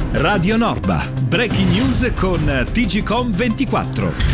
Radio Norba, breaking news con TGcom24.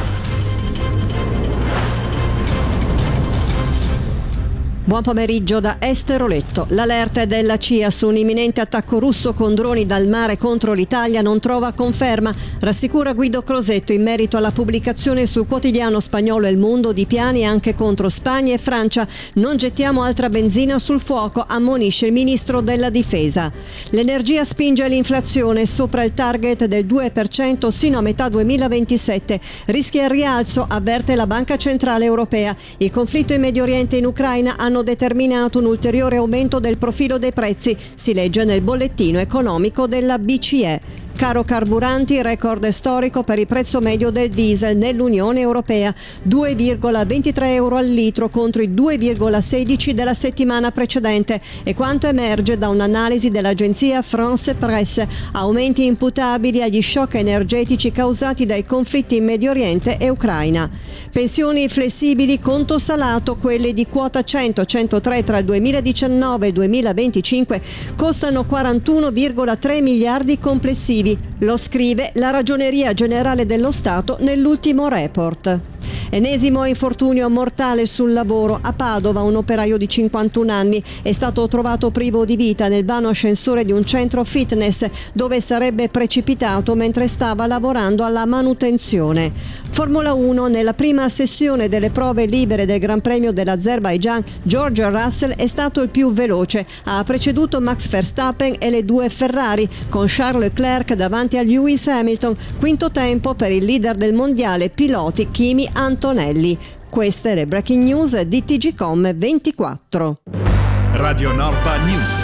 Buon pomeriggio da Estero Letto. L'allerta è della CIA su un imminente attacco russo con droni dal mare contro l'Italia non trova conferma, rassicura Guido Crosetto in merito alla pubblicazione sul quotidiano spagnolo El Mundo di piani anche contro Spagna e Francia. Non gettiamo altra benzina sul fuoco, ammonisce il ministro della difesa. L'energia spinge l'inflazione sopra il target del 2% sino a metà 2027. Rischia il rialzo, avverte la Banca Centrale Europea. Il conflitto in Medio Oriente e in Ucraina hanno determinato un ulteriore aumento del profilo dei prezzi, si legge nel bollettino economico della BCE. Caro carburanti, record storico per il prezzo medio del diesel nell'Unione Europea, 2,23 euro al litro contro i 2,16 della settimana precedente, e quanto emerge da un'analisi dell'agenzia France Presse, aumenti imputabili agli shock energetici causati dai conflitti in Medio Oriente e Ucraina. Pensioni flessibili, conto salato, quelle di quota 100-103 tra il 2019 e il 2025 costano 41,3 miliardi complessivi. Lo scrive la Ragioneria Generale dello Stato nell'ultimo report. Ennesimo infortunio mortale sul lavoro. A Padova un operaio di 51 anni è stato trovato privo di vita nel vano ascensore di un centro fitness dove sarebbe precipitato mentre stava lavorando alla manutenzione. Formula 1, nella prima sessione delle prove libere del Gran Premio dell'Azerbaigian, George Russell è stato il più veloce. Ha preceduto Max Verstappen e le due Ferrari, con Charles Leclerc davanti a Lewis Hamilton. Quinto tempo per il leader del mondiale piloti Kimi Antonelli. Queste le breaking news di TGcom24. Radio Norba News.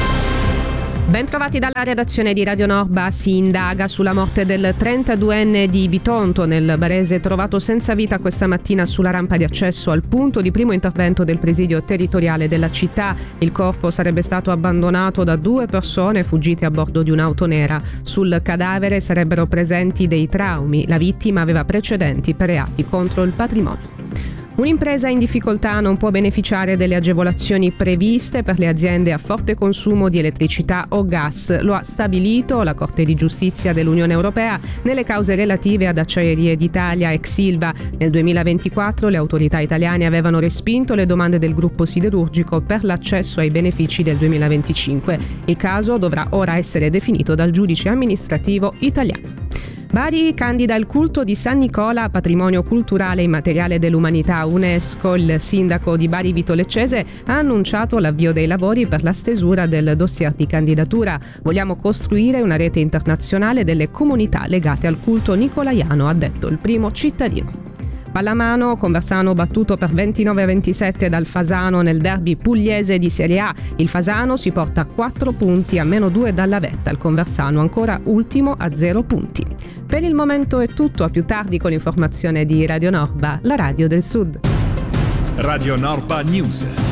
Ben trovati dalla redazione di Radio Norba. Si indaga sulla morte del 32enne di Bitonto nel Barese, trovato senza vita questa mattina sulla rampa di accesso al punto di primo intervento del presidio territoriale della città. Il corpo sarebbe stato abbandonato da due persone fuggite a bordo di un'auto nera. Sul cadavere sarebbero presenti dei traumi. La vittima aveva precedenti per reati contro il patrimonio. Un'impresa in difficoltà non può beneficiare delle agevolazioni previste per le aziende a forte consumo di elettricità o gas. Lo ha stabilito la Corte di Giustizia dell'Unione Europea nelle cause relative ad Acciaierie d'Italia ex Ilva. Nel 2024 le autorità italiane avevano respinto le domande del gruppo siderurgico per l'accesso ai benefici del 2025. Il caso dovrà ora essere definito dal giudice amministrativo italiano. Bari candida il culto di San Nicola a patrimonio culturale immateriale dell'umanità UNESCO. Il sindaco di Bari Vito Leccese ha annunciato l'avvio dei lavori per la stesura del dossier di candidatura. Vogliamo costruire una rete internazionale delle comunità legate al culto nicolaiano, ha detto il primo cittadino. Pallamano, Conversano battuto per 29-27 dal Fasano nel derby pugliese di Serie A. Il Fasano si porta a 4 punti a -2 dalla vetta, il Conversano ancora ultimo a 0 punti. Per il momento è tutto, a più tardi con l'informazione di Radio Norba, la radio del Sud. Radio Norba News.